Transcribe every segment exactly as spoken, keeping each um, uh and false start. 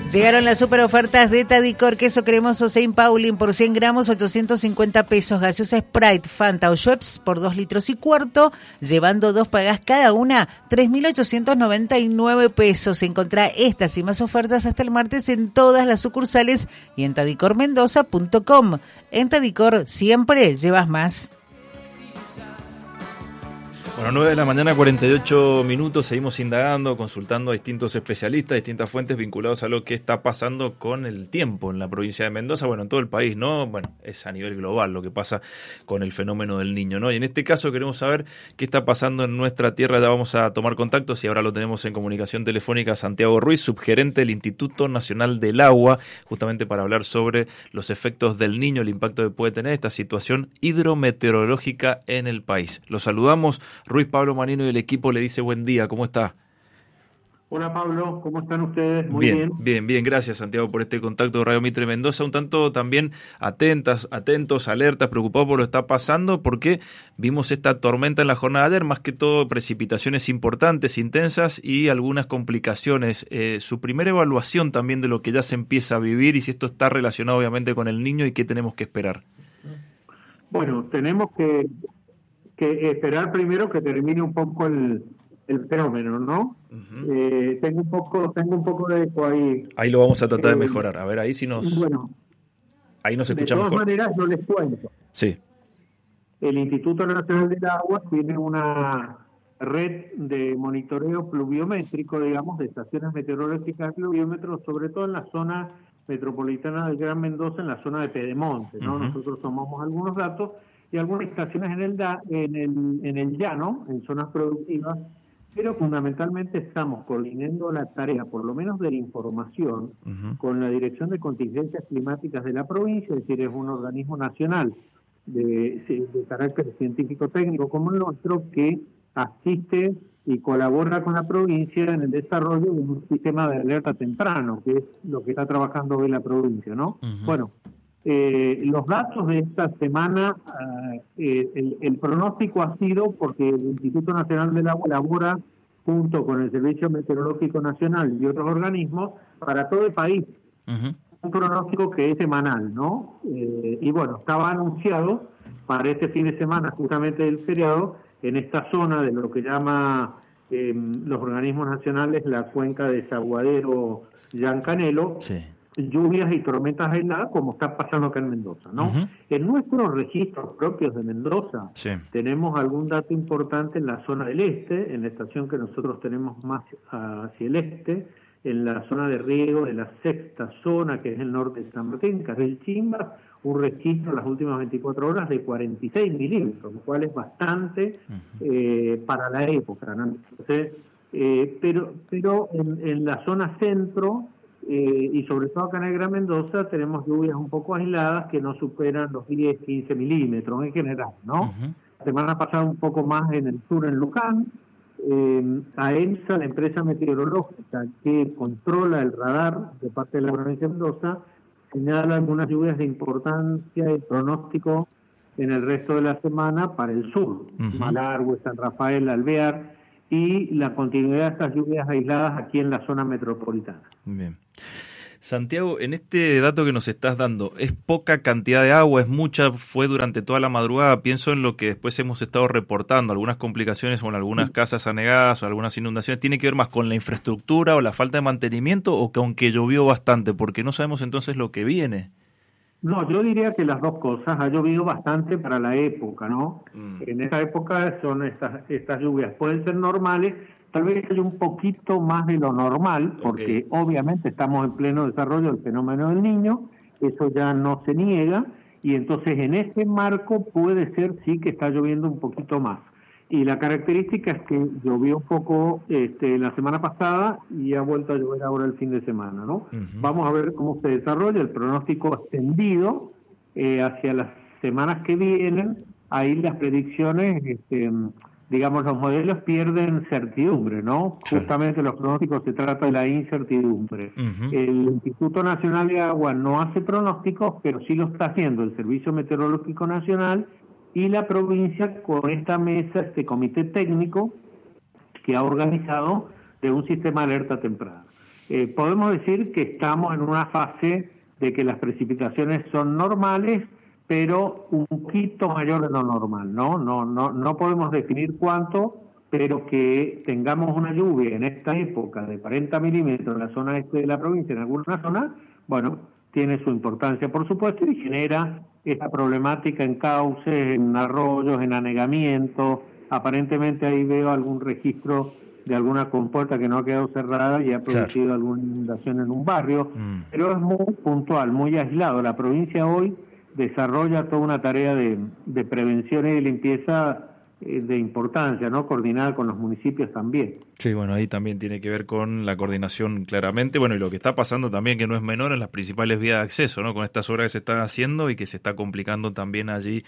Llegaron las super ofertas de Tadicor, queso cremoso Saint Paulin por cien gramos, ochocientos cincuenta pesos, gaseosa Sprite, Fanta o Schweppes por dos litros y cuarto, llevando dos pagás cada una, tres mil ochocientos noventa y nueve pesos. Encontrá estas y más ofertas hasta el martes en todas las sucursales y en tadicor mendoza punto com. En Tadicor siempre llevas más. Bueno, nueve de la mañana, cuarenta y ocho minutos, seguimos indagando, consultando a distintos especialistas, distintas fuentes vinculados a lo que está pasando con el tiempo en la provincia de Mendoza, bueno, en todo el país, ¿no? Bueno, es a nivel global lo que pasa con el fenómeno del Niño, ¿no? Y en este caso queremos saber qué está pasando en nuestra tierra, ya vamos a tomar contactos y ahora lo tenemos en comunicación telefónica a Santiago Ruiz, subgerente del Instituto Nacional del Agua, justamente para hablar sobre los efectos del Niño, el impacto que puede tener esta situación hidrometeorológica en el país. Los saludamos. Ruiz Pablo Manino y el equipo le dice buen día, ¿cómo está? Hola Pablo, ¿cómo están ustedes? Muy bien. Bien, bien, bien, gracias Santiago por este contacto de Radio Mitre Mendoza, un tanto también atentas, atentos, alertas, preocupados por lo que está pasando, porque vimos esta tormenta en la jornada de ayer, más que todo precipitaciones importantes, intensas y algunas complicaciones. Eh, su primera evaluación también de lo que ya se empieza a vivir y si esto está relacionado obviamente con el Niño y qué tenemos que esperar. Bueno, tenemos que... que esperar primero que termine un poco el, el fenómeno, ¿no? Uh-huh. Eh, tengo un poco, tengo un poco de eco ahí. Ahí lo vamos a tratar eh, de mejorar. A ver, ahí si nos, bueno, ahí nos escucha mejor. De mejor. todas maneras, yo les cuento. Sí. El Instituto Nacional del Agua tiene una red de monitoreo pluviométrico, digamos, de estaciones meteorológicas pluviómetros, sobre todo en la zona metropolitana del Gran Mendoza, en la zona de Pedemonte, ¿no? Uh-huh. Nosotros tomamos algunos datos y algunas estaciones en el, da, en el en el llano, en zonas productivas, pero fundamentalmente estamos coordinando la tarea, por lo menos de la información, uh-huh. con la Dirección de Contingencias Climáticas de la provincia, es decir, es un organismo nacional de, de carácter científico-técnico como el nuestro, que asiste y colabora con la provincia en el desarrollo de un sistema de alerta temprano, que es lo que está trabajando hoy la provincia, ¿no? Uh-huh. Bueno, Eh, los datos de esta semana, uh, eh, el, el pronóstico ha sido, porque el Instituto Nacional del Agua elabora junto con el Servicio Meteorológico Nacional y otros organismos para todo el país, uh-huh. un pronóstico que es semanal, ¿no? Eh, y bueno, estaba anunciado para este fin de semana, justamente del feriado, en esta zona de lo que llama eh, los organismos nacionales la cuenca de Desaguadero Llancanelo, sí. lluvias y tormentas aisladas, como está pasando acá en Mendoza, ¿no? Uh-huh. En nuestros registros propios de Mendoza, sí. tenemos algún dato importante en la zona del este, en la estación que nosotros tenemos más hacia el este, en la zona de riego de la sexta zona, que es el norte de San Martín, Carril Chimba, un registro en las últimas veinticuatro horas de cuarenta y seis milímetros, lo cual es bastante uh-huh. eh, para la época, ¿no? Entonces, eh, pero, pero en, en la zona centro, Eh, y sobre todo acá en el Gran Mendoza tenemos lluvias un poco aisladas que no superan los diez, quince milímetros en general, ¿no? Uh-huh. La semana pasada un poco más en el sur, en Luján. Eh, AEMSA, la empresa meteorológica que controla el radar de parte de la provincia de Mendoza, señala algunas lluvias de importancia y pronóstico en el resto de la semana para el sur, uh-huh. Malargüe, San Rafael, Alvear, y la continuidad de estas lluvias aisladas aquí en la zona metropolitana. Bien. Santiago, en este dato que nos estás dando, ¿es poca cantidad de agua? ¿Es mucha? ¿Fue durante toda la madrugada? Pienso en lo que después hemos estado reportando, algunas complicaciones con algunas casas anegadas o algunas inundaciones. ¿Tiene que ver más con la infraestructura o la falta de mantenimiento o que aunque llovió bastante? Porque no sabemos entonces lo que viene. No, yo diría que las dos cosas. Ha llovido bastante para la época, ¿no? Mm. En esta época son estas estas lluvias. Pueden ser normales, tal vez haya un poquito más de lo normal, porque okay. obviamente estamos en pleno desarrollo del fenómeno del Niño, eso ya no se niega, y entonces en ese marco puede ser sí que está lloviendo un poquito más. Y la característica es que llovió un poco este, la semana pasada y ha vuelto a llover ahora el fin de semana, ¿no? Uh-huh. Vamos a ver cómo se desarrolla el pronóstico extendido eh, hacia las semanas que vienen. Ahí las predicciones, este, digamos, los modelos pierden certidumbre, ¿no? Sí. Justamente los pronósticos se trata de la incertidumbre. Uh-huh. El Instituto Nacional de Agua no hace pronósticos, pero sí lo está haciendo el Servicio Meteorológico Nacional y la provincia con esta mesa, este comité técnico que ha organizado de un sistema de alerta temprana. eh, podemos decir que estamos en una fase de que las precipitaciones son normales, pero un poquito mayor de lo normal, ¿no? No, no, no podemos definir cuánto, pero que tengamos una lluvia en esta época de cuarenta milímetros en la zona este de la provincia, en alguna zona, bueno, tiene su importancia, por supuesto, y genera esta problemática en cauces, en arroyos, en anegamientos. Aparentemente ahí veo algún registro de alguna compuerta que no ha quedado cerrada y ha producido, claro, alguna inundación en un barrio, mm. pero es muy puntual, muy aislado. La provincia hoy desarrolla toda una tarea de, de prevención y de limpieza eh, de importancia, ¿no? Coordinada con los municipios también. Sí, bueno, ahí también tiene que ver con la coordinación claramente, bueno, y lo que está pasando también, que no es menor, en las principales vías de acceso, ¿no? Con estas obras que se están haciendo y que se está complicando también allí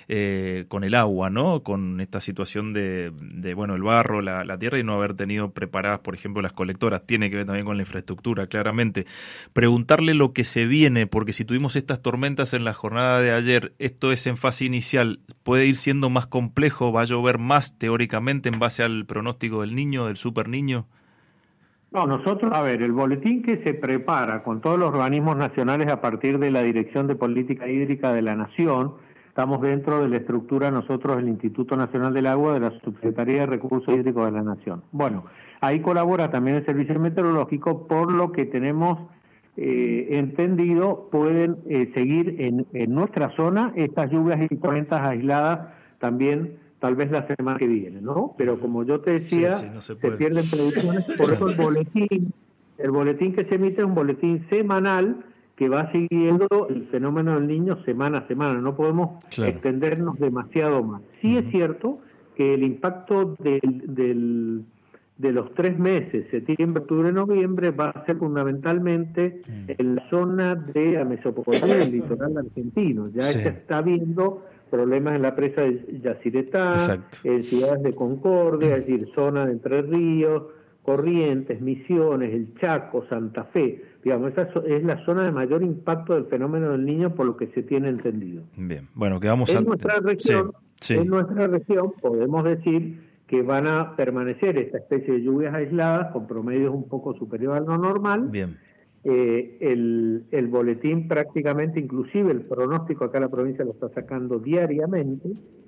eh, con el agua, ¿no? Con esta situación de, de bueno, el barro, la, la tierra y no haber tenido preparadas, por ejemplo, las colectoras. Tiene que ver también con la infraestructura, claramente. Preguntarle lo que se viene, porque si tuvimos estas tormentas en la jornada de ayer, esto es en fase inicial, ¿puede ir siendo más complejo? ¿Va a llover más teóricamente en base al pronóstico del niño, del super niño? No, nosotros, a ver, el boletín que se prepara con todos los organismos nacionales a partir de la Dirección de Política Hídrica de la Nación, estamos dentro de la estructura nosotros, el Instituto Nacional del Agua, de la Subsecretaría de Recursos Hídricos de la Nación. Bueno, ahí colabora también el Servicio Meteorológico, por lo que tenemos eh, entendido, pueden eh, seguir en, en nuestra zona estas lluvias y tormentas aisladas también, tal vez la semana que viene, ¿no? Pero como yo te decía, sí, sí, no se, se pierden predicciones, por eso el boletín, el boletín que se emite es un boletín semanal que va siguiendo el fenómeno del niño semana a semana, no podemos, claro, extendernos demasiado más. Sí, uh-huh, es cierto que el impacto del, del, de los tres meses, septiembre, octubre, noviembre, va a ser fundamentalmente uh-huh en la zona de la Mesopotamia, el litoral argentino. Ya sí se está viendo problemas en la presa de Yacyretá, exacto, en ciudades de Concordia, es decir, zona de Entre Ríos, Corrientes, Misiones, el Chaco, Santa Fe. Digamos, esa es la zona de mayor impacto del fenómeno del niño por lo que se tiene entendido. Bien, bueno, quedamos en al... nuestra región, sí, sí. En nuestra región podemos decir que van a permanecer esta especie de lluvias aisladas con promedios un poco superior a lo normal. Bien. Eh, el, el boletín prácticamente, inclusive el pronóstico acá en la provincia lo está sacando diariamente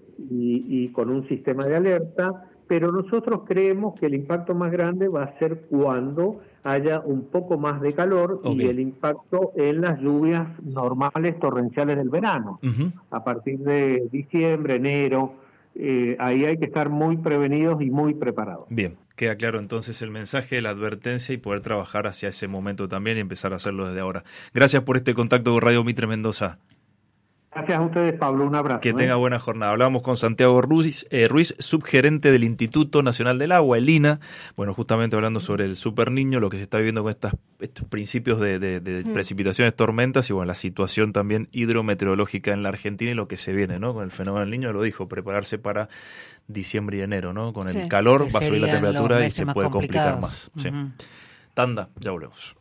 y, y con un sistema de alerta, pero nosotros creemos que el impacto más grande va a ser cuando haya un poco más de calor, okay, y el impacto en las lluvias normales torrenciales del verano, uh-huh, a partir de diciembre, enero. Eh, ahí hay que estar muy prevenidos y muy preparados. Bien, queda claro entonces el mensaje, la advertencia y poder trabajar hacia ese momento también y empezar a hacerlo desde ahora. Gracias por este contacto con Radio Mitre Mendoza. Gracias a ustedes, Pablo, un abrazo. Que ¿eh? tenga buena jornada. Hablamos con Santiago Ruiz, eh, Ruiz, subgerente del Instituto Nacional del Agua, el I N A. Bueno, justamente hablando sobre el super niño, lo que se está viviendo con estas, estos principios de, de, de mm. precipitaciones, tormentas y bueno, la situación también hidrometeorológica en la Argentina y lo que se viene, ¿no? Con el fenómeno del niño, lo dijo, prepararse para diciembre y enero, ¿no? Con sí, el calor va a subir la temperatura y se puede complicar más. Uh-huh. Sí. Tanda, ya volvemos.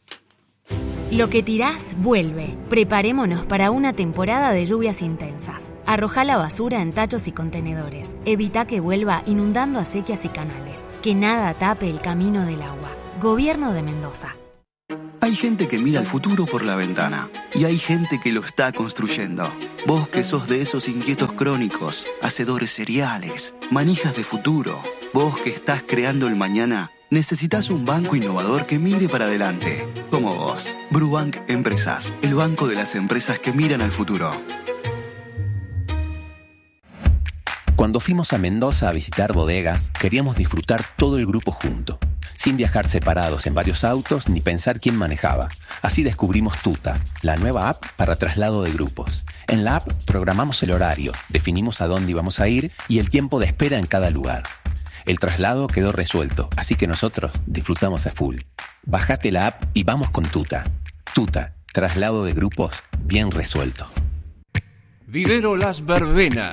Lo que tirás, vuelve. Preparémonos para una temporada de lluvias intensas. Arrojá la basura en tachos y contenedores. Evita que vuelva inundando acequias y canales. Que nada tape el camino del agua. Gobierno de Mendoza. Hay gente que mira el futuro por la ventana y hay gente que lo está construyendo. Vos que sos de esos inquietos crónicos, hacedores seriales, manijas de futuro. Vos que estás creando el mañana, necesitas un banco innovador que mire para adelante. Como vos. Brubank Empresas, el banco de las empresas que miran al futuro. Cuando fuimos a Mendoza a visitar bodegas, queríamos disfrutar todo el grupo junto, sin viajar separados en varios autos ni pensar quién manejaba. Así descubrimos Tuta, la nueva app para traslado de grupos. En la app programamos el horario, definimos a dónde íbamos a ir y el tiempo de espera en cada lugar. El traslado quedó resuelto, así que nosotros disfrutamos a full. Bájate la app y vamos con Tuta. Tuta, traslado de grupos bien resuelto. Vivero Las Verbenas.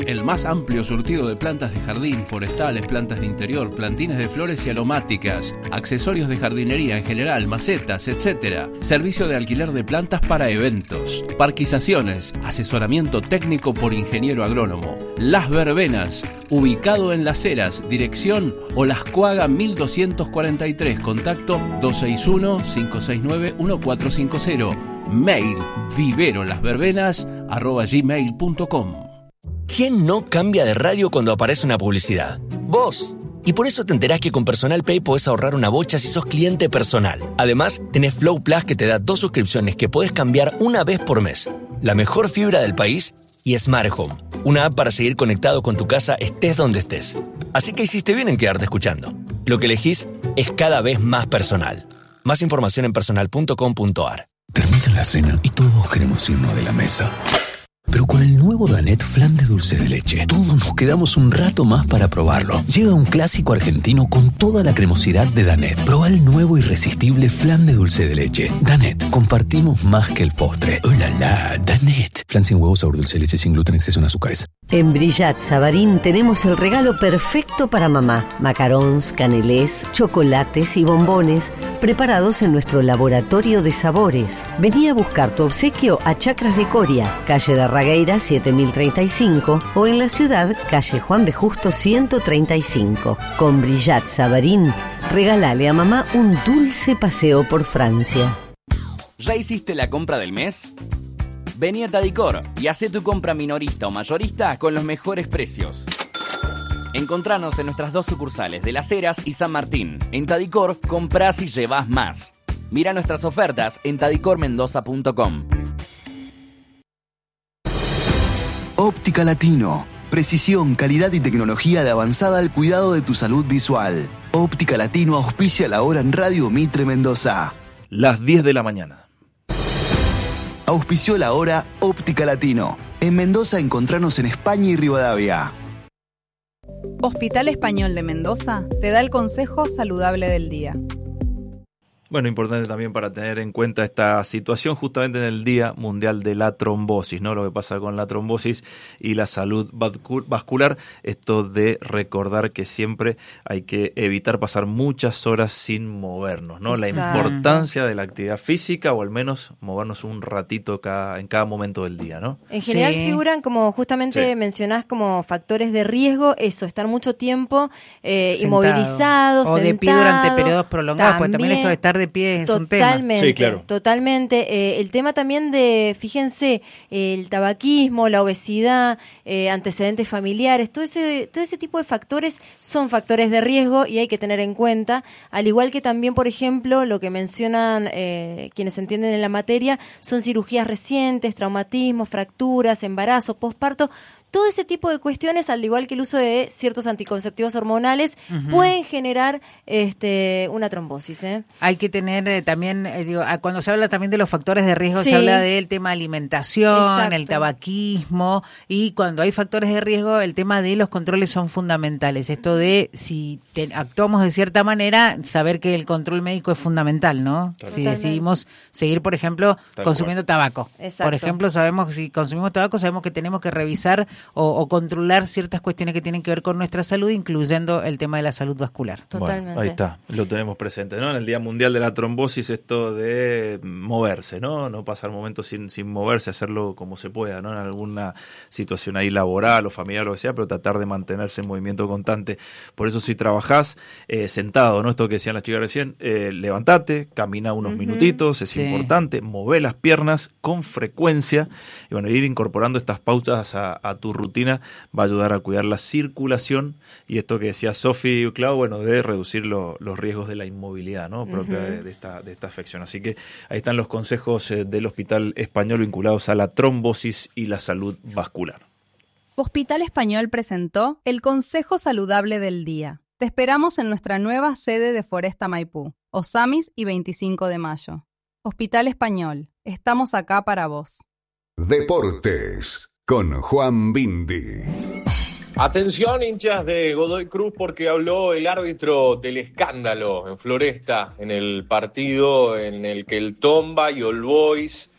El más amplio surtido de plantas de jardín, forestales, plantas de interior, plantines de flores y aromáticas, accesorios de jardinería en general, macetas, etcétera. Servicio de alquiler de plantas para eventos, parquizaciones, asesoramiento técnico por ingeniero agrónomo. Las Verbenas, ubicado en Las Heras, dirección Olascuaga mil doscientos cuarenta y tres, contacto dos seis uno, cinco seis nueve, uno cuatro cinco cero. Mail viverolasverbenas arroba gmail punto com. ¿Quién no cambia de radio cuando aparece una publicidad? ¡Vos! Y por eso te enterás que con Personal Pay podés ahorrar una bocha si sos cliente personal. Además, tenés Flow Plus que te da dos suscripciones que podés cambiar una vez por mes. La mejor fibra del país y Smart Home, una app para seguir conectado con tu casa estés donde estés. Así que hiciste bien en quedarte escuchando. Lo que elegís es cada vez más personal. Más información en personal punto com punto a r. Termina la cena y todos queremos irnos de la mesa. Pero con el nuevo Danette Flan de dulce de leche, todos nos quedamos un rato más para probarlo. Llega un clásico argentino con toda la cremosidad de Danette. Proba el nuevo irresistible flan de dulce de leche. Danette, compartimos más que el postre. ¡Oh, la, la! Danette. Flan sin huevos, sabor dulce de leche, sin gluten, exceso en azúcares. En Brillat Sabarín tenemos el regalo perfecto para mamá. Macarons, canelés, chocolates y bombones preparados en nuestro laboratorio de sabores. Vení a buscar tu obsequio a Chacras de Coria, calle de Ragueira siete mil treinta y cinco o en la ciudad, calle Juan B. Justo ciento treinta y cinco. Con Brillat Sabarín, regálale a mamá un dulce paseo por Francia. ¿Ya hiciste la compra del mes? Vení a Tadicor y hacé tu compra minorista o mayorista con los mejores precios. Encontranos en nuestras dos sucursales de Las Heras y San Martín. En Tadicor, comprás y llevás más. Mira nuestras ofertas en tadicor mendoza punto com. Óptica Latino. Precisión, calidad y tecnología de avanzada al cuidado de tu salud visual. Óptica Latino auspicia la hora en Radio Mitre Mendoza. Las diez de la mañana. Auspició la hora Óptica Latino. En Mendoza encontranos en España y Rivadavia. Hospital Español de Mendoza te da el consejo saludable del día. Bueno, importante también para tener en cuenta esta situación justamente en el Día Mundial de la Trombosis, ¿no? Lo que pasa con la trombosis y la salud vascular, esto de recordar que siempre hay que evitar pasar muchas horas sin movernos, ¿no? Exacto. La importancia de la actividad física o al menos movernos un ratito cada, en cada momento del día, ¿no? En general sí. Figuran como justamente sí. mencionás como factores de riesgo, eso, estar mucho tiempo eh, inmovilizados, o sentado, de pie durante periodos prolongados, porque también esto de estar de pie es totalmente, un tema. Sí, claro. Totalmente. Eh, el tema también de, fíjense, eh, el tabaquismo, la obesidad, eh, antecedentes familiares, todo ese, todo ese tipo de factores son factores de riesgo y hay que tener en cuenta, al igual que también, por ejemplo, lo que mencionan eh, quienes entienden en la materia, son cirugías recientes, traumatismos, fracturas, embarazo, posparto. Todo ese tipo de cuestiones, al igual que el uso de ciertos anticonceptivos hormonales, uh-huh. pueden generar este, una trombosis. ¿eh? Hay que tener eh, también, eh, digo, cuando se habla también de los factores de riesgo, sí. se habla del tema de alimentación, exacto. el tabaquismo, y cuando hay factores de riesgo, el tema de los controles son fundamentales. Esto de si te, actuamos de cierta manera, saber que el control médico es fundamental, ¿no? Totalmente. Si decidimos seguir, por ejemplo, Tal consumiendo cual. tabaco. Exacto. Por ejemplo, sabemos que si consumimos tabaco, sabemos que tenemos que revisar O, o controlar ciertas cuestiones que tienen que ver con nuestra salud, incluyendo el tema de la salud vascular. Totalmente. Bueno, ahí está, lo tenemos presente, ¿no? En el Día Mundial de la Trombosis, esto de moverse, ¿no? No pasar momentos sin, sin moverse, hacerlo como se pueda, ¿no? En alguna situación ahí laboral o familiar o lo que sea, pero tratar de mantenerse en movimiento constante. Por eso si trabajás eh, sentado, ¿no? Esto que decían las chicas recién, eh, levantate, camina unos uh-huh. minutitos, es sí. importante, mover las piernas con frecuencia y bueno, ir incorporando estas pausas a, a tu rutina va a ayudar a cuidar la circulación y esto que decía Sofi y Clau, bueno, de reducir lo, los riesgos de la inmovilidad, ¿no? propia uh-huh. de, de, esta, de esta afección. Así que ahí están los consejos eh, del Hospital Español vinculados a la trombosis y la salud vascular. Hospital Español presentó el Consejo Saludable del Día. Te esperamos en nuestra nueva sede de Foresta Maipú, Osamis y veinticinco de mayo. Hospital Español, estamos acá para vos. Deportes con Juan Bindi. Atención, hinchas de Godoy Cruz, porque habló el árbitro del escándalo en Floresta, en el partido en el que el Tomba y All Boys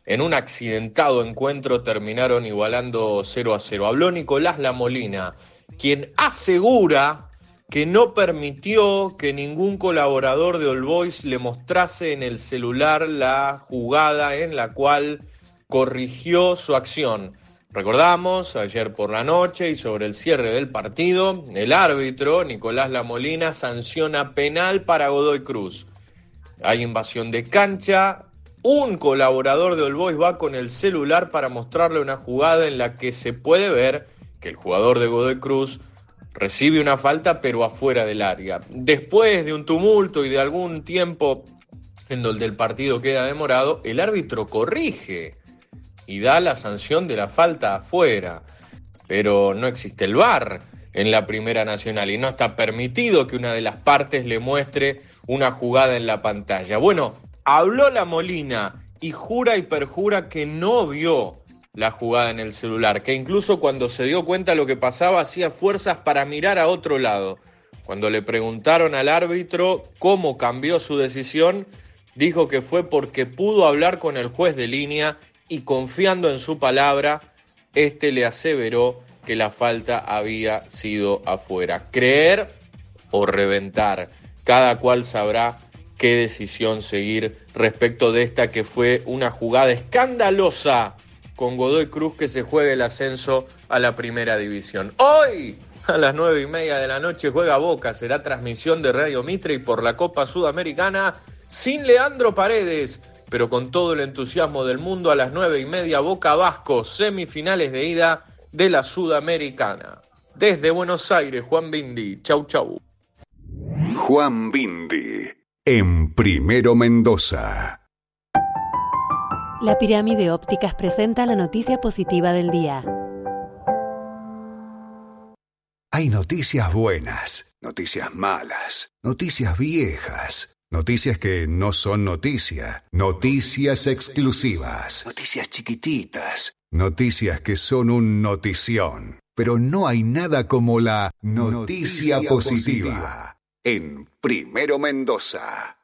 en un accidentado encuentro terminaron igualando cero a cero. Habló Nicolás Lamolina, quien asegura que no permitió que ningún colaborador de All Boys le mostrase en el celular la jugada en la cual corrigió su acción. Recordamos, ayer por la noche y sobre el cierre del partido, el árbitro, Nicolás Lamolina, sanciona penal para Godoy Cruz. Hay invasión de cancha, un colaborador de All Boys va con el celular para mostrarle una jugada en la que se puede ver que el jugador de Godoy Cruz recibe una falta pero afuera del área. Después de un tumulto y de algún tiempo en donde el partido queda demorado, el árbitro corrige y da la sanción de la falta afuera. Pero no existe el V A R en la Primera Nacional y no está permitido que una de las partes le muestre una jugada en la pantalla. Bueno, habló Lamolina y jura y perjura que no vio la jugada en el celular, que incluso cuando se dio cuenta de lo que pasaba hacía fuerzas para mirar a otro lado. Cuando le preguntaron al árbitro cómo cambió su decisión, dijo que fue porque pudo hablar con el juez de línea y confiando en su palabra, este le aseveró que la falta había sido afuera. Creer o reventar, cada cual sabrá qué decisión seguir respecto de esta que fue una jugada escandalosa con Godoy Cruz que se juega el ascenso a la Primera División. Hoy, a las nueve y media de la noche, juega Boca. Será transmisión de Radio Mitre y por la Copa Sudamericana sin Leandro Paredes, pero con todo el entusiasmo del mundo. A las nueve y media, Boca Vasco, semifinales de ida de la Sudamericana. Desde Buenos Aires, Juan Bindi. Chau, chau. Juan Bindi, en Primero Mendoza. La Pirámide Ópticas presenta la noticia positiva del día. Hay noticias buenas, noticias malas, noticias viejas, noticias que no son noticia, noticias exclusivas, noticias chiquititas, noticias que son un notición. Pero no hay nada como la noticia, noticia positiva. positiva en Primero Mendoza.